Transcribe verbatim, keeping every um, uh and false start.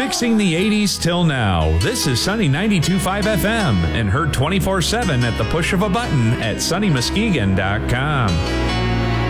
Mixing the eighties till now, this is Sunny ninety-two point five F M and heard twenty-four seven at the push of a button at sunny muskegon dot com.